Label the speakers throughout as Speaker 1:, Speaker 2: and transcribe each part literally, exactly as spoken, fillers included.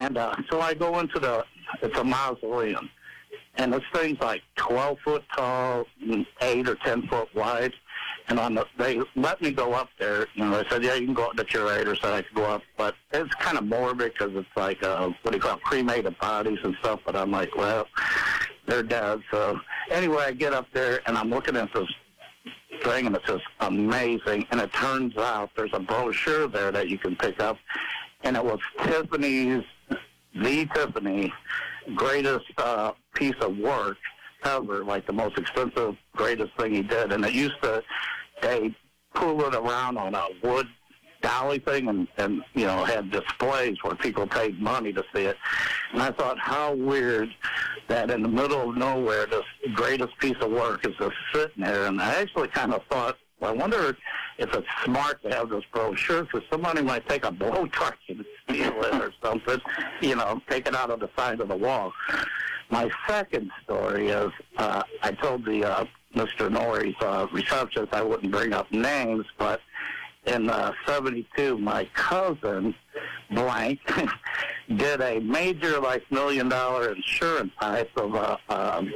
Speaker 1: And uh, so I go into the, it's a mausoleum. And this thing's like twelve foot tall, and eight or ten foot wide. And on the, they let me go up there. You know, they said, yeah, you can go up. The curator said I could go up. But it's kind of morbid because it's like, uh, what do you call it, cremated bodies and stuff. But I'm like, well, they're dead. So anyway, I get up there, and I'm looking at this thing, and it's just amazing. And it turns out there's a brochure there that you can pick up. And it was Tiffany's, the Tiffany, greatest uh, piece of work ever, like the most expensive, greatest thing he did. And it used to, they pull it around on a wood dolly thing and, and, you know, had displays where people paid money to see it. And I thought, how weird that in the middle of nowhere, this greatest piece of work is just sitting there. And I actually kind of thought, well, I wonder if it's smart to have this brochure, because somebody might take a blowtorch and steal it or something, you know, take it out of the side of the wall. My second story is, uh, I told the uh, Mister Norrie's uh, receptionist I wouldn't bring up names, but in uh, seventy-two, my cousin, blank, did a major, like, million-dollar insurance heist of a um,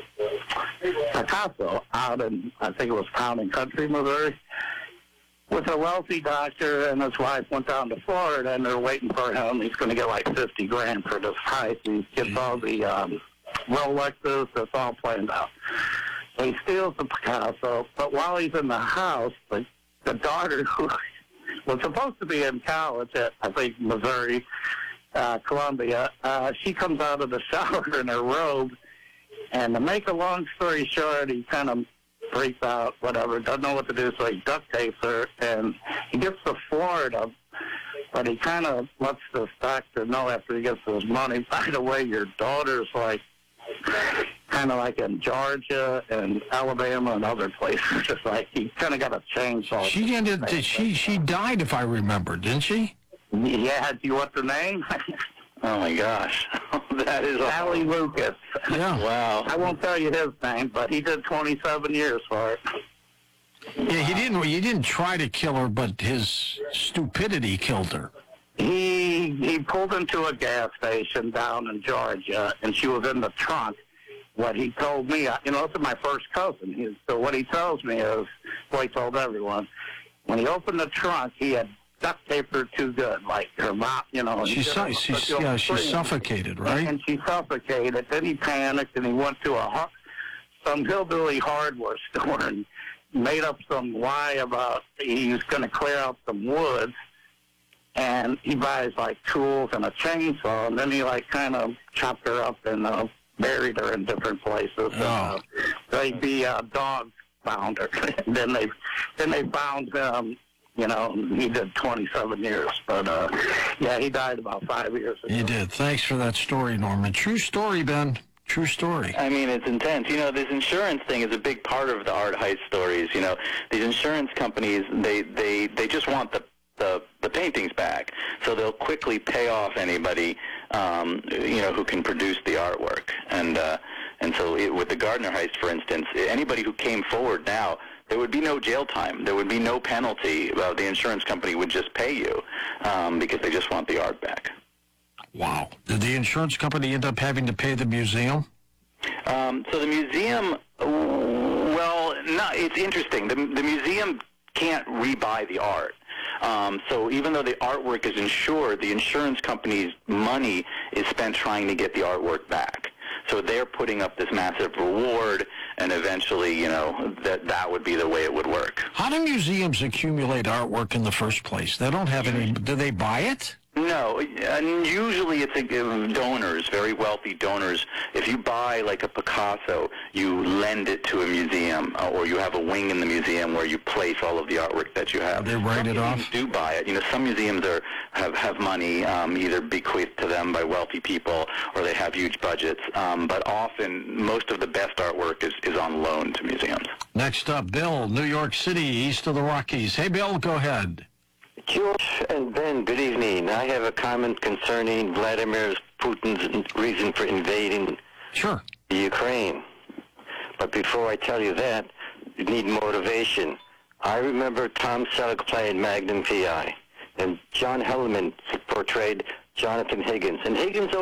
Speaker 1: Picasso out in, I think it was Town and Country, Missouri, with a wealthy doctor, and his wife went down to Florida, and they're waiting for him. He's going to get, like, fifty grand for this heist. He gets all the um, Rolexes. That's all planned out. So he steals the Picasso, but while he's in the house, the, the daughter, who was supposed to be in college at, I think, Missouri, uh, Columbia, uh, she comes out of the shower in her robe, and to make a long story short, he kind of freaks out, whatever, doesn't know what to do, so he duct tapes her, and he gets to Florida, but he kind of lets this doctor know after he gets his money, by the way, your daughter's like, kind of like in Georgia and Alabama and other places. Just like he kind of got a chainsaw.
Speaker 2: She ended. She she died, if I remember, didn't she?
Speaker 1: Yeah. Do you want the name?
Speaker 3: Oh my gosh, that is
Speaker 1: Allie Lucas.
Speaker 2: Yeah.
Speaker 3: Wow.
Speaker 1: I won't tell you his name, but he did twenty-seven years for it.
Speaker 2: Yeah, he didn't. He didn't try to kill her, but his stupidity killed her.
Speaker 1: He he pulled into a gas station down in Georgia, and she was in the trunk. What he told me, you know, this is my first cousin. He, so what he tells me is, what he told everyone, when he opened the trunk, he had duct taped her too good, like her mouth, you know.
Speaker 2: She, su- she, yeah, she suffocated, right?
Speaker 1: And she suffocated. Then he panicked, and he went to a some hillbilly hardware store and made up some lie about he was going to clear out some woods. And he buys, like, tools and a chainsaw, and then he, like, kind of chopped her up and uh, buried her in different places.
Speaker 2: Oh.
Speaker 1: And, uh, they, the uh, dogs found her. And then they then they found him, you know, he did twenty-seven years. But, uh, yeah, he died about five years ago.
Speaker 2: He did. Thanks for that story, Norman. True story, Ben. True story.
Speaker 3: I mean, it's intense. You know, this insurance thing is a big part of the art heist stories. You know, these insurance companies, they, they, they just want the The, the paintings back, so they'll quickly pay off anybody, um, you know, who can produce the artwork. And uh, and so it, with the Gardner heist, for instance, anybody who came forward now, there would be no jail time. There would be no penalty. Uh, the insurance company would just pay you um, because they just want the art back.
Speaker 2: Wow. Did the insurance company end up having to pay the museum?
Speaker 3: Um, so the museum, well, no, it's interesting. The, the museum can't rebuy the art. Um, so even though the artwork is insured, the insurance company's money is spent trying to get the artwork back. So they're putting up this massive reward, and eventually, you know, that that would be the way it would work.
Speaker 2: How do museums accumulate artwork in the first place? They don't have any. Do they buy it?
Speaker 3: No, and usually it's a, donors, very wealthy donors. If you buy like a Picasso, you lend it to a museum, uh, or you have a wing in the museum where you place all of the artwork that you have.
Speaker 2: They write it off?
Speaker 3: Some museums do buy it. You know, some museums are have, have money um, either bequeathed to them by wealthy people, or they have huge budgets. Um, but often, most of the best artwork is, is on loan to museums.
Speaker 2: Next up, Bill, New York City, east of the Rockies. Hey, Bill, go ahead.
Speaker 4: George and Ben, good evening. I have a comment concerning Vladimir Putin's reason for invading
Speaker 2: Sure.
Speaker 4: Ukraine. But before I tell you that, you need motivation. I remember Tom Selleck playing Magnum P I, and John Hellman portrayed Jonathan Higgins. And Higgins